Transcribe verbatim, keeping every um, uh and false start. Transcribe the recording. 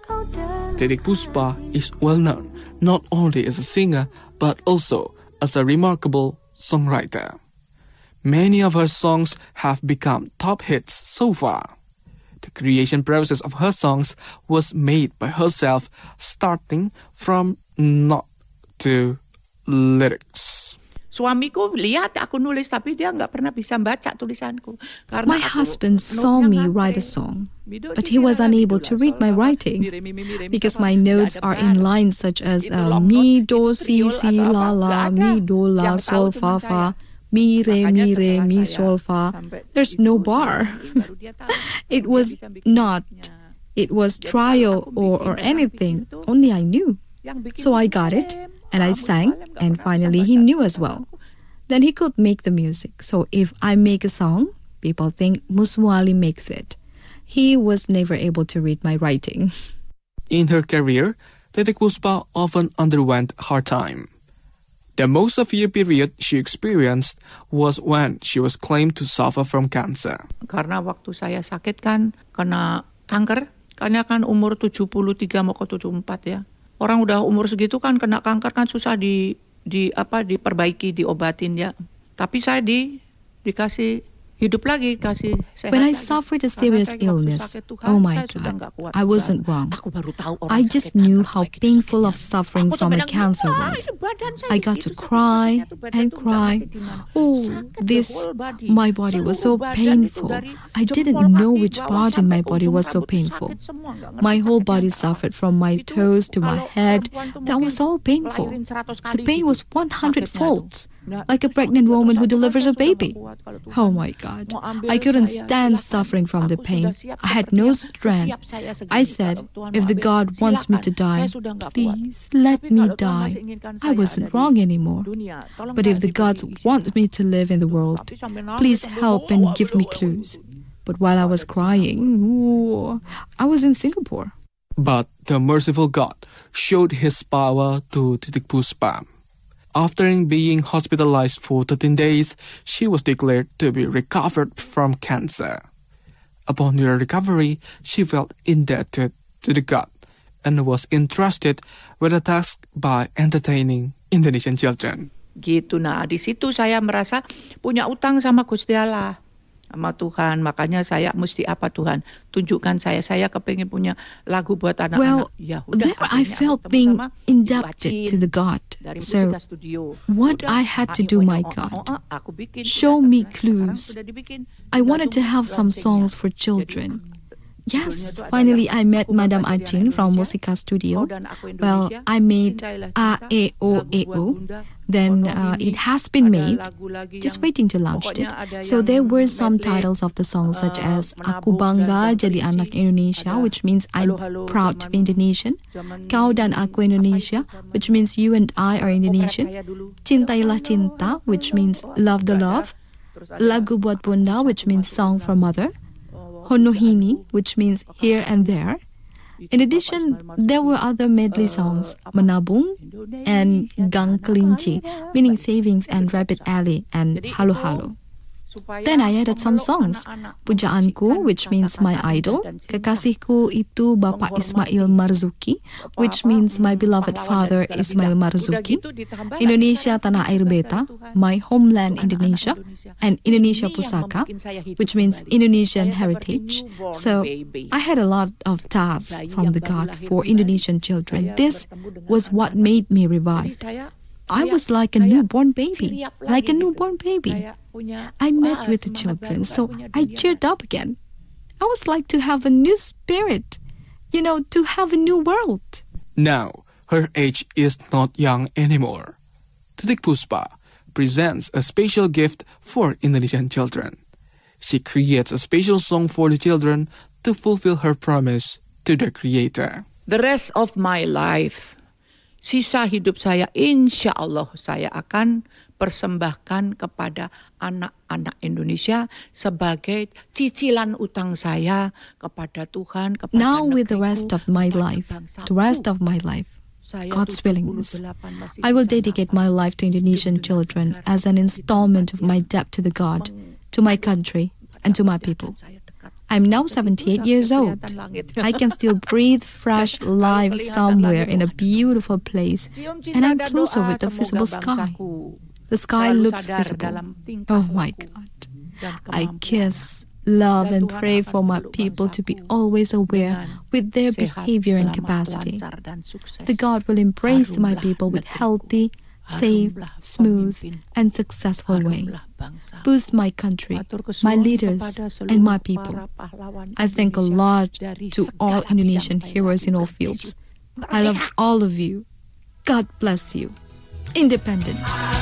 Titiek Puspa is well known not only as a singer but also as a remarkable songwriter. Many of her songs have become top hits so far. The creation process of her songs was made by herself, starting from note to lyrics. Suamiku lihat aku nulis tapi dia nggak pernah bisa baca tulisanku. My husband saw me write a song, but he was unable to read my writing because my notes are in lines such as uh, mi, do, si, si, la, la, mi, do, la, sol, fa, fa, mi, re, mi, re, mi, sol, fa. There's no bar. It was not, it was trial or, or anything, only I knew. So I got it. And I sang, and finally he knew as well. Then he could make the music. So if I make a song, people think Musmuali makes it. He was never able to read my writing. In her career, Titiek Puspa often underwent hard time. The most severe period she experienced was when she was claimed to suffer from cancer. Karena waktu saya sakit kan, kena kanker. Karena kan umur tujuh puluh tiga mau ke tujuh puluh empat ya. Orang udah umur segitu kan kena kanker kan susah di di apa diperbaiki, diobatin ya. Tapi saya di dikasih hidup lagi, kasih sehat. When I suffered a serious illness, oh my God, I wasn't wrong. I just knew how painful of suffering from a cancer was. I got to cry and cry. Oh, this, my body was so painful. I didn't know which part in my body was so painful. My whole body suffered from my toes to my head. That was all painful. The pain was one hundred folds. Like a pregnant woman who delivers a baby. Oh my God, I couldn't stand suffering from the pain. I had no strength. I said, if the God wants me to die, please let me die. I wasn't wrong anymore. But if the gods want me to live in the world, please help and give me clues. But while I was crying, ooh, I was in Singapore. But the merciful God showed his power to Titiek Puspa. After being hospitalized for thirteen days, she was declared to be recovered from cancer. Upon her recovery, she felt indebted to the God and was entrusted with a task by entertaining Indonesian children. Gitu, nah di situ saya merasa punya utang sama Gusti Allah, sama Tuhan. Makanya saya mesti apa Tuhan, tunjukkan saya, saya kepengen punya lagu buat anak-anak. Well, ya, udah, there I felt being indebted to the God. So, what I had to do, my God, show me clues. I wanted to have some songs for children. Yes, finally I met Madam Achin from Musika Studio. Well, I made A E O E O. Then uh, it has been made, just waiting to launch it. So there were some titles of the songs such as Aku Bangga Jadi Anak Indonesia, which means I'm proud to be Indonesian. Kau dan Aku Indonesia, which means you and I are Indonesian. Cintailah Cinta, which means love the love. Lagu Buat Bunda, which means song for mother. Honohini, which means here and there. In addition, there were other medley songs, Menabung and Gang Kelinci, meaning savings and rabbit alley, and Halo Halo. Then I added some songs, Pujaanku, which means my idol, Kekasihku itu Bapak Ismail Marzuki, which means my beloved father Ismail Marzuki, Indonesia Tanah Air Beta, my homeland Indonesia, and Indonesia Pusaka, which means Indonesian heritage. So I had a lot of tasks from the God for Indonesian children. This was what made me revived. I was like a newborn baby, like a newborn baby. I met with the children, so I cheered up again. I was like to have a new spirit, you know, to have a new world. Now, her age is not young anymore. Titiek Puspa presents a special gift for Indonesian children. She creates a special song for the children to fulfill her promise to the Creator. The rest of my life, sisa hidup saya, insya Allah saya akan persembahkan kepada anak-anak Indonesia sebagai cicilan utang saya kepada Tuhan, kepada Now with the negeriku, rest of my life, the rest of my life, God's willingness, I will dedicate my life to Indonesian children as an installment of my debt to the God, to my country, and to my people. I'm now seventy-eight years old. I can still breathe fresh life somewhere in a beautiful place, and I'm closer with the visible sky. The sky looks visible. Oh my God. I kiss, love, and pray for my people to be always aware with their behavior and capacity. The God will embrace my people with healthy, safe, smooth, and successful way. Boost my country, my leaders, and my people. I thank a lot to all Indonesian heroes in all fields. I love all of you. God bless you. Independent.